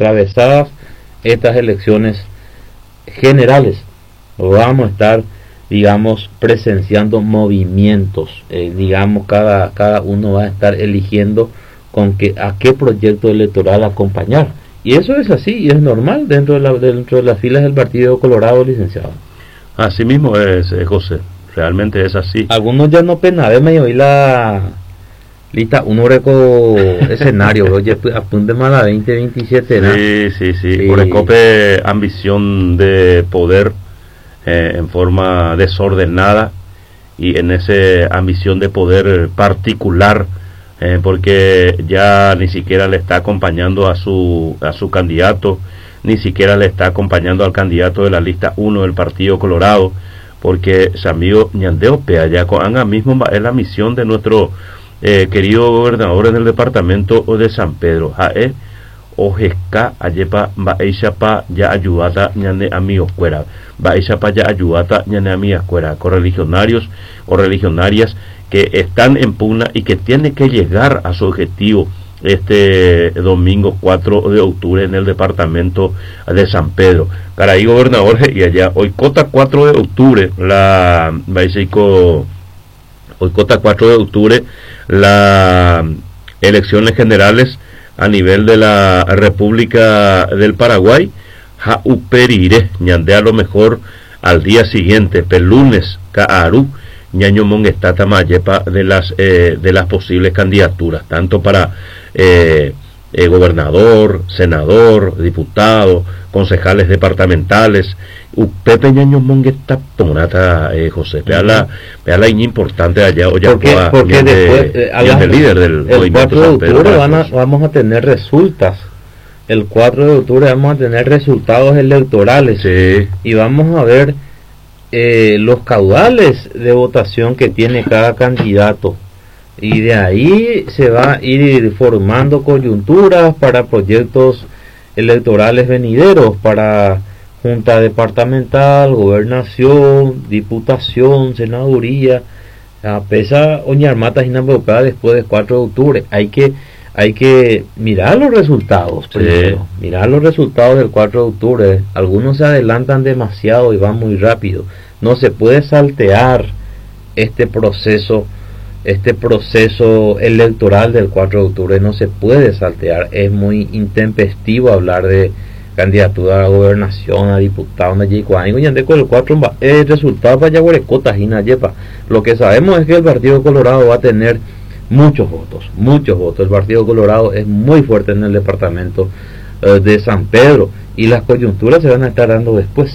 atravesadas estas elecciones generales, vamos a estar, digamos, presenciando movimientos, digamos, cada uno va a estar eligiendo a qué proyecto electoral acompañar, y eso es así y es normal dentro de las filas del Partido Colorado, licenciado. Así mismo es, José, realmente es así. Algunos ya no penaban y hoy la lista uno reco escenario, oye, apunte más a la 2027, ¿no? Sí. Por escope ambición de poder en forma desordenada y en esa ambición de poder particular, porque ya ni siquiera le está acompañando a su candidato, ni siquiera le está acompañando al candidato de la lista 1 del Partido Colorado, porque Samio Ñandeo Pea ya con mismo es la misión de nuestro querido gobernador en el departamento de San Pedro. Ojeska ayepa baishapa ya ayudata ñane amigos fuera, baishapa ya ayudata ñane amigas fuera, correligionarios o religionarias que están en pugna y que tienen que llegar a su objetivo este domingo 4 de octubre en el departamento de San Pedro. Caray, gobernador, y allá hoy cota 4 de octubre hoy cota 4 de octubre las elecciones generales a nivel de la República del Paraguay. Jauperire ñande a lo mejor al día siguiente, el lunes, Kaaru ñaño monestata mayepa de las posibles candidaturas, tanto para gobernador, senador, diputado, concejales departamentales. Pepe ñaño mongueta tonata, José, vea la importante allá, porque después el líder del el 4 de octubre vamos a tener resultas. El 4 de octubre vamos a tener resultados electorales, sí, y vamos a ver los caudales de votación que tiene cada candidato, y de ahí se va a ir formando coyunturas para proyectos electorales venideros, para junta departamental, gobernación, diputación, senaduría, a pesa oñarmata y nambocada después del 4 de octubre. Hay que mirar los resultados primero, mirar los resultados del 4 de octubre. Algunos se adelantan demasiado y van muy rápido. No se puede saltear este proceso electoral del 4 de octubre, no se puede saltear. Es muy intempestivo hablar de candidatura a gobernación, a diputado, con el 4 el resultado para Yaguarecota, lo que sabemos es que el Partido Colorado va a tener muchos votos. El Partido Colorado es muy fuerte en el departamento de San Pedro, y las coyunturas se van a estar dando después,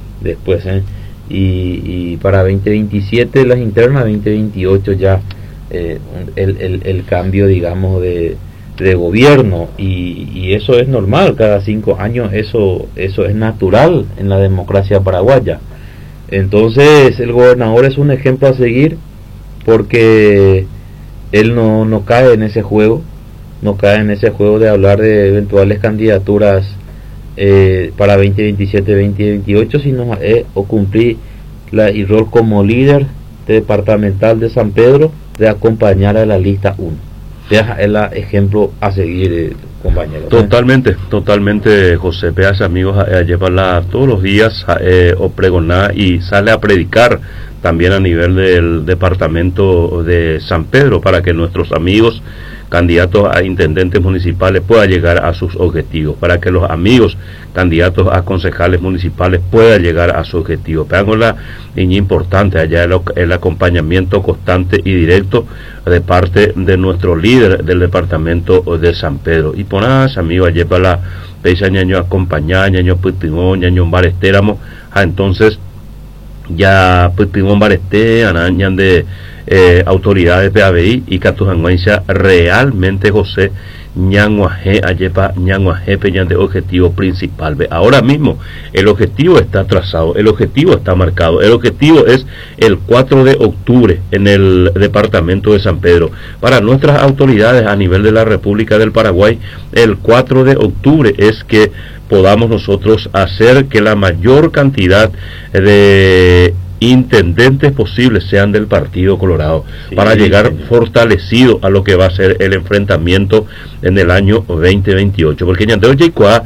y para 2027 las internas, 2028 ya el cambio, digamos, de gobierno, y eso es normal, cada 5 años eso es natural en la democracia paraguaya. Entonces el gobernador es un ejemplo a seguir, porque él no cae en ese juego, de hablar de eventuales candidaturas para 2027, 2028, sino o cumplir el rol como líder departamental de San Pedro, de acompañar a la lista 1. Es el ejemplo a seguir, compañero. Totalmente, José Peas, amigos, a llevarla todos los días o pregonar, y sale a predicar también a nivel del departamento de San Pedro, para que nuestros amigos candidatos a intendentes municipales puedan llegar a sus objetivos, para que los amigos candidatos a concejales municipales puedan llegar a su objetivo. Pero la niña importante allá el acompañamiento constante y directo de parte de nuestro líder del departamento de San Pedro. Y por nada, amigos, allá para la peisa ñaño acompañar, ñaño putimón, ñaño barestéramo, entonces ya putimón bareste, anañan de autoridades de ABI y Catujanguancia realmente, José, ñanguaje ayepa ñanguaje peñan de objetivo principal. Ahora mismo el objetivo está trazado, el objetivo está marcado, el objetivo es el 4 de octubre en el departamento de San Pedro. Para nuestras autoridades a nivel de la República del Paraguay, el 4 de octubre es que podamos nosotros hacer que la mayor cantidad de intendentes posibles sean del Partido Colorado, para llegar fortalecido a lo que va a ser el enfrentamiento en el año 2028, porque Ñandeo Yaicuá